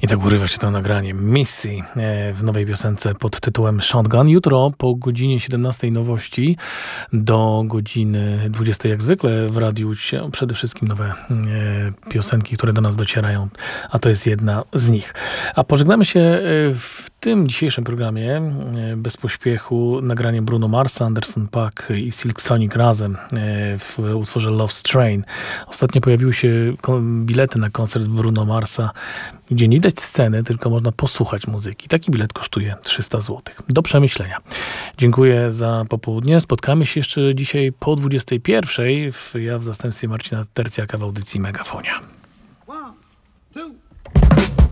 I tak urywa się to nagranie Missy w nowej piosence pod tytułem Shotgun. Jutro po godzinie 17 nowości do godziny 20 jak zwykle w radiu przede wszystkim nowe piosenki, które do nas docierają, a to jest jedna z nich. A pożegnamy się w tym dzisiejszym programie bez pośpiechu nagraniem Bruno Marsa, Anderson .Paak i Silk Sonic razem w utworze Love's Train. Ostatnio pojawiły się bilety na koncert Bruno Marsa, gdzie nie widać sceny, tylko można posłuchać muzyki. Taki bilet kosztuje 300 zł. Do przemyślenia. Dziękuję za popołudnie. Spotkamy się jeszcze dzisiaj po 21:00. Ja w zastępstwie Marcina Tercjaka w audycji Megafonia.